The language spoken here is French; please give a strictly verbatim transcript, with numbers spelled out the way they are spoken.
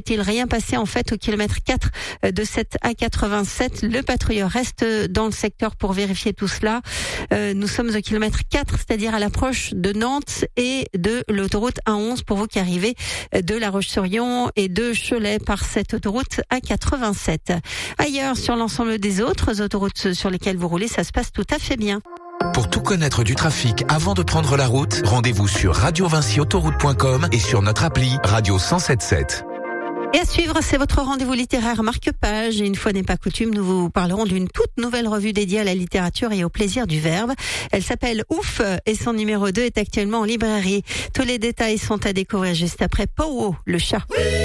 s'est-il rien passé en fait au kilomètre quatre de cette A quatre-vingt-sept. Le patrouilleur reste dans le secteur pour vérifier tout cela. Euh, nous sommes au kilomètre quatre, c'est-à-dire à l'approche de Nantes et de l'autoroute A onze pour vous qui arrivez de La Roche-sur-Yon et de Cholet par cette autoroute A quatre-vingt-sept. Ailleurs, sur l'ensemble des autres autoroutes sur lesquelles vous roulez, ça se passe tout à fait bien. Pour tout connaître du trafic avant de prendre la route, rendez-vous sur radio vinci autoroute point com et sur notre appli Radio cent sept sept. Et à suivre, c'est votre rendez-vous littéraire marque-page. Et une fois n'est pas coutume, nous vous parlerons d'une toute nouvelle revue dédiée à la littérature et au plaisir du verbe. Elle s'appelle Ouf et son numéro deux est actuellement en librairie. Tous les détails sont à découvrir juste après Powo, le chat.